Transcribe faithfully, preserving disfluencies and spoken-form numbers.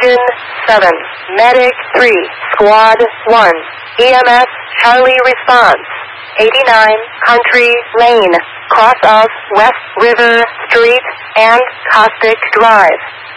Oregon seven, Medic three, Squad one, E M S Charlie response, eighty-nine Country Lane, cross of West River Street and Caustic Drive.